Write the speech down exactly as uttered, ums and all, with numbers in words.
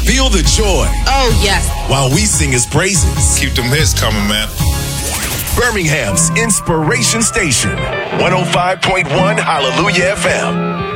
Feel the joy. Oh, yes. While we sing his praises. Keep them hits coming, man. Birmingham's Inspiration Station. one oh five point one Hallelujah F M.